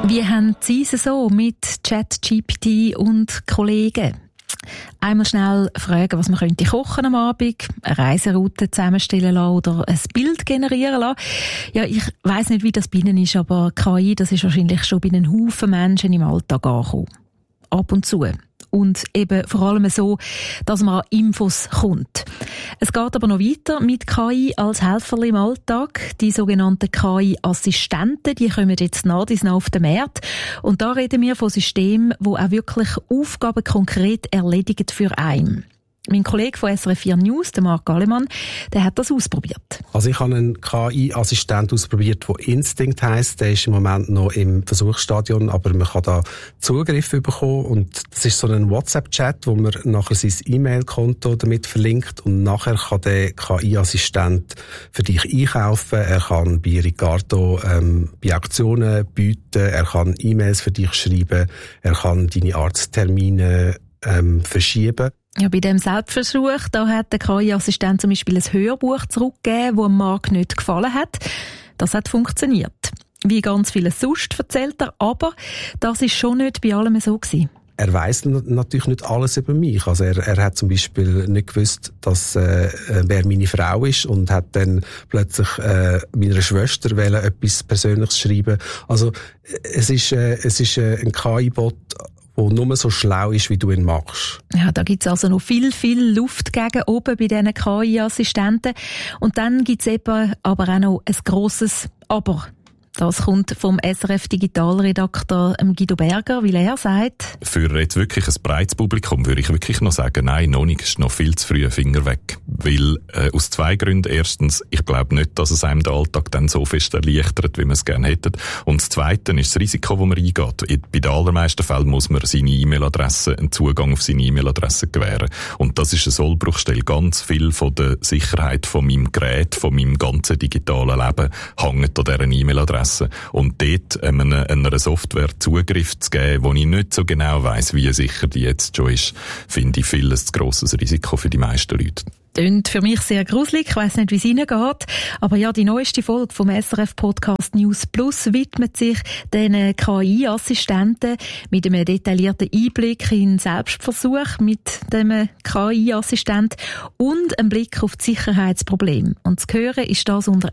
Wie haben Sie es so mit ChatGPT und Kollegen? Einmal schnell fragen, was man könnte kochen am Abend, eine Reiseroute zusammenstellen lassen oder ein Bild generieren lassen. Ja, ich weiss nicht, wie das bei Ihnen ist, aber KI, das ist wahrscheinlich schon bei einem Haufen Menschen im Alltag angekommen. Ab und zu. Und eben vor allem so, dass man an Infos kommt. Es geht aber noch weiter mit KI als Helfer im Alltag. Die sogenannten KI-Assistenten, die kommen jetzt nach auf den Markt. Und da reden wir von Systemen, die auch wirklich Aufgaben konkret erledigen für einen. Mein Kollege von SRF 4 News, der Marc Gallemann, der hat das ausprobiert. Also ich habe einen KI-Assistent ausprobiert, der Instinct heisst. Der ist im Moment noch im Versuchsstadion, aber man kann da Zugriff bekommen. Und das ist so ein WhatsApp-Chat, wo man nachher sein E-Mail-Konto damit verlinkt. Und nachher kann der KI-Assistent für dich einkaufen. Er kann bei Ricardo bei Auktionen bieten. Er kann E-Mails für dich schreiben. Er kann deine Arzttermine verschieben. Ja, bei dem Selbstversuch, da hat der KI-Assistent zum Beispiel ein Hörbuch zurückgegeben, das dem Marc nicht gefallen hat. Das hat funktioniert. Wie ganz vieles sonst, erzählt er, aber das ist schon nicht bei allem so gewesen. Er weiss natürlich nicht alles über mich. Also er hat zum Beispiel nicht gewusst, dass wer meine Frau ist und hat dann plötzlich meiner Schwester etwas Persönliches schreiben. Also es ist ein KI-Bot, der nur so schlau ist, wie du ihn machst. Ja, da gibt's also noch viel Luft gegen oben bei diesen KI-Assistenten. Und dann gibt's eben aber auch noch ein grosses Aber. Das kommt vom SRF-Digitalredakteur Guido Berger, weil er sagt: Für jetzt wirklich ein breites Publikum würde ich wirklich noch sagen, nein, noch nicht, ist noch viel zu früh, Finger weg. Weil, aus zwei Gründen. Erstens, ich glaube nicht, dass es einem den Alltag dann so fest erleichtert, wie man es gerne hätte. Und das Zweite ist das Risiko, das man eingeht. Bei den allermeisten Fällen muss man seine E-Mail-Adresse, einen Zugang auf seine E-Mail-Adresse gewähren. Und das ist eine Sollbruchstelle. Ganz viel von der Sicherheit von meinem Gerät, von meinem ganzen digitalen Leben, hängt an dieser E-Mail-Adresse. Und dort einer Software Zugriff zu geben, wo ich nicht so genau weiss, wie sicher die jetzt schon ist, finde ich viel ein zu grosses Risiko für die meisten Leute. Klingt für mich sehr gruselig. Ich weiss nicht, wie es Ihnen geht. Aber ja, die neueste Folge vom SRF-Podcast News Plus widmet sich den KI-Assistenten mit einem detaillierten Einblick in den Selbstversuch mit dem KI-Assistent und einem Blick auf die Sicherheitsprobleme. Und zu hören ist das unter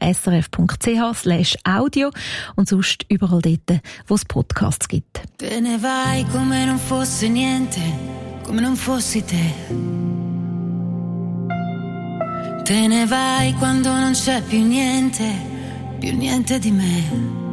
srf.ch/audio und sonst überall dort, wo es Podcasts gibt. Te ne vai come non fosse niente, come non fossi te. Te ne vai quando non c'è più niente di me.